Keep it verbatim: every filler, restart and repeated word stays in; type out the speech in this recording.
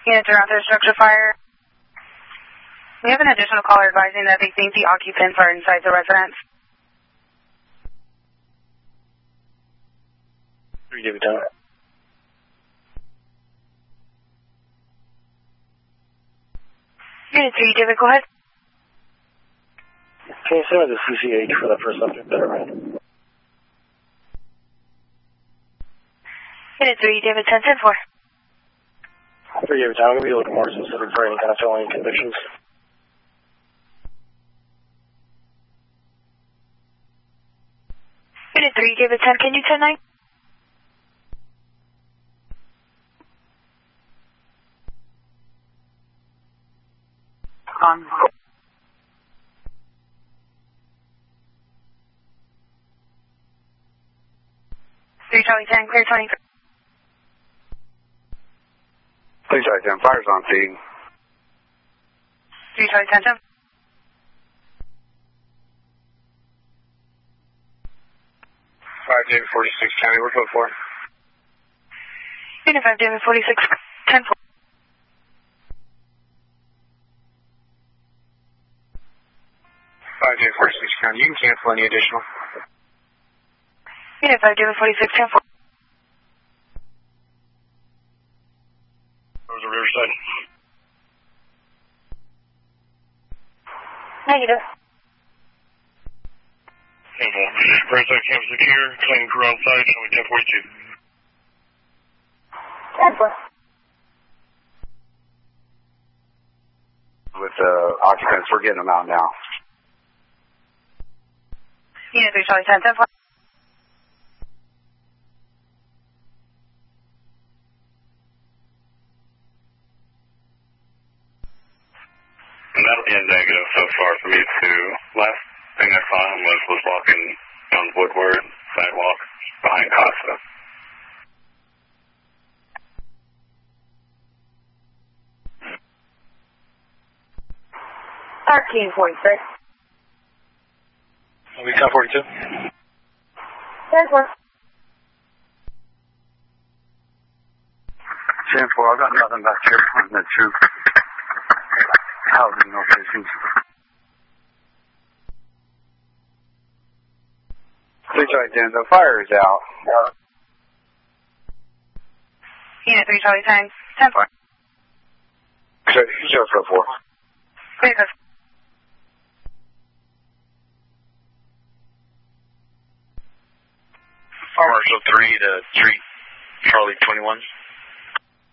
Unit Toronto structure fire. We have an additional caller advising that they think the occupants are inside the residence. three David Town. Unit three, David, go ahead. Can you send me the C C H for that first subject that I read? Unit three, David, ten ten four. three David Town, I'm going to be a little more specific for any kind of felony convictions. Unit three, David ten, can you ten nine? On. three Charlie ten, clear twenty-three. three Charlie ten, fire's on scene. three Charlie ten ten. five David forty-six, County, we're code four. Unit five, David forty-six, ten four. five David forty-six, County, you can cancel any additional. Unit five, David forty-six, ten four. That was the Riverside. Negative. Riverside campus secure, claim crew on site, showing ten forty-two. ten four. With the uh, occupants, we're getting them out now. Unit three, Charlie ten, ten four. And that'll be a negative so far for me too. Last thing I saw him was, was walking down Woodward sidewalk behind Costa. thirteen forty-six. We ten forty-two. ten four. ten four, I've got nothing back here on the troop housing locations. three Charlie ten, the fire is out. Unit three, Charlie ten, ten four. zero four four. Clear code. Fire Marshal three to three Charlie twenty-one.